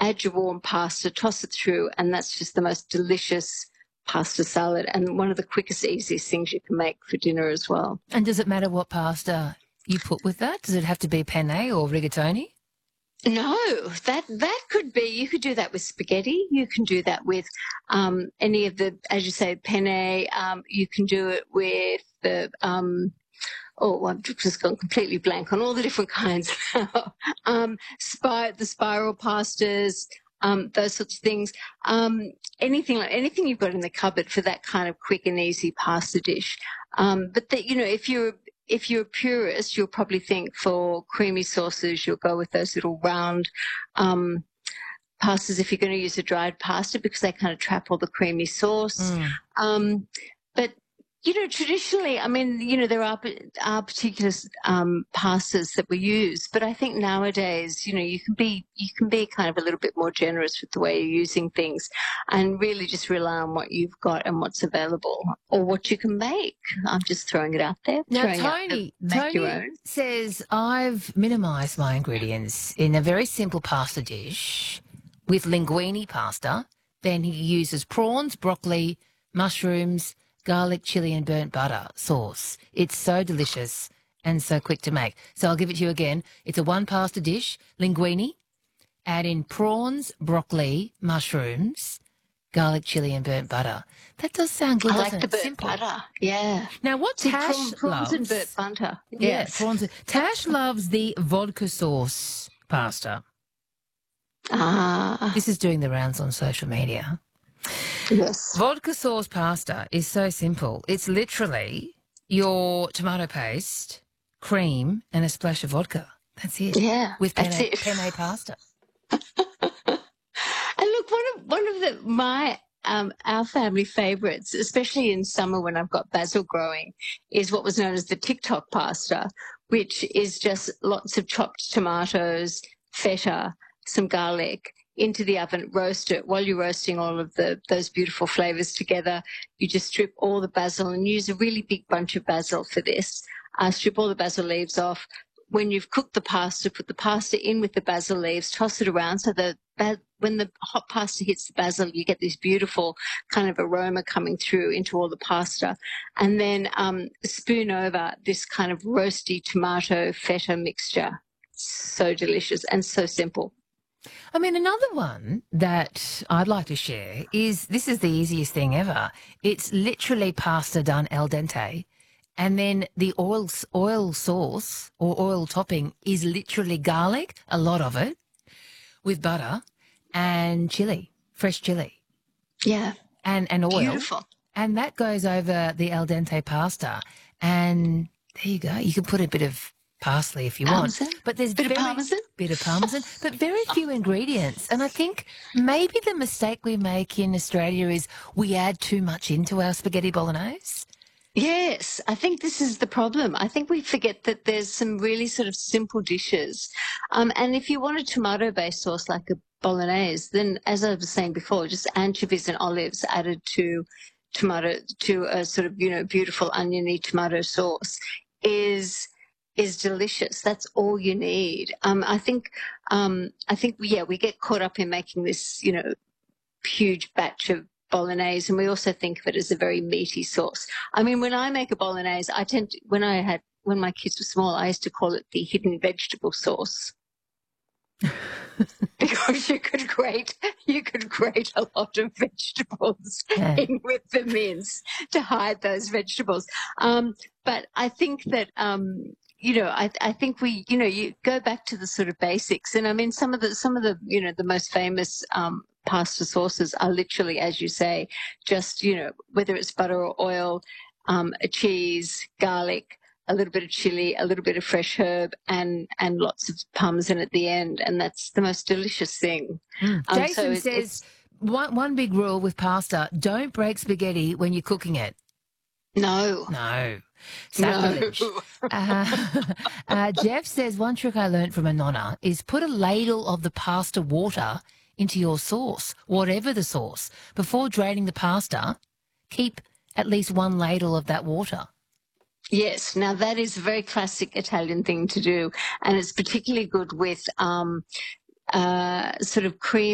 add your warm pasta, toss it through, and that's just the most delicious pasta salad and one of the quickest, easiest things you can make for dinner as well. And does it matter what pasta you put with that? Does it have to be penne or rigatoni? No, that could be. You could do that with spaghetti. You can do that with any of the, as you say, penne. You can do it with the I've just gone completely blank on all the different kinds now. The spiral pastas, those sorts of things. Anything you've got in the cupboard for that kind of quick and easy pasta dish. But that, if you're a purist, you'll probably think for creamy sauces, you'll go with those little round pastas if you're going to use a dried pasta because they kind of trap all the creamy sauce. But traditionally, there are particular pastas that we use, but I think nowadays, you can be kind of a little bit more generous with the way you're using things, and really just rely on what you've got and what's available, or what you can make. I'm just throwing it out there. Now, Tony says I've minimised my ingredients in a very simple pasta dish with linguine pasta. Then he uses prawns, broccoli, mushrooms, garlic, chili and burnt butter sauce. It's so delicious and so quick to make. So I'll give it to you again. It's a one pasta dish, linguine. Add in prawns, broccoli, mushrooms, garlic, chili and burnt butter. That does sound good, doesn't it? I like the burnt butter, yeah. Now, what Tash prawns loves... and burnt butter. Yes. Yeah, prawns. Tash loves the vodka sauce pasta. This is doing the rounds on social media. Yes. Vodka sauce pasta is so simple. It's literally your tomato paste, cream, and a splash of vodka. That's it. Yeah, with penne pasta. And look, our family favourites, especially in summer when I've got basil growing, is what was known as the TikTok pasta, which is just lots of chopped tomatoes, feta, some garlic, into the oven, roast it. While you're roasting all of those beautiful flavours together, you just strip all the basil and use a really big bunch of basil for this. Strip all the basil leaves off. When you've cooked the pasta, put the pasta in with the basil leaves, toss it around so that when the hot pasta hits the basil, you get this beautiful kind of aroma coming through into all the pasta. And then spoon over this kind of roasty tomato feta mixture. So delicious and so simple. Another one that I'd like to share is, this is the easiest thing ever. It's literally pasta done al dente, and then the oil sauce or oil topping is literally garlic, a lot of it, with butter and chili, fresh chili. Yeah. And oil. Beautiful. And that goes over the al dente pasta. And there you go. You can put a bit of parsley if you want, but there's bit of parmesan, but very few ingredients. And I think maybe the mistake we make in Australia is we add too much into our spaghetti bolognese. Yes, I think this is the problem. I think we forget that there's some really sort of simple dishes, and if you want a tomato-based sauce like a bolognese, then as I was saying before, just anchovies and olives added to a sort of beautiful oniony tomato sauce is delicious. That's all you need. I think we get caught up in making this, huge batch of bolognese, and we also think of it as a very meaty sauce. When I make a bolognese, when my kids were small, I used to call it the hidden vegetable sauce. Because you could grate a lot of vegetables in with the mince to hide those vegetables. But I think that I think you go back to the sort of basics, and some of the the most famous pasta sauces are literally, as you say, just whether it's butter or oil, a cheese, garlic, a little bit of chili, a little bit of fresh herb, and lots of parmesan at the end, and that's the most delicious thing. Jason says one big rule with pasta: don't break spaghetti when you're cooking it. No. Sacrilege. No. Jeff says one trick I learned from a nonna is put a ladle of the pasta water into your sauce, whatever the sauce. Before draining the pasta, keep at least one ladle of that water. Yes, now that is a very classic Italian thing to do, and it's particularly good with sort of cream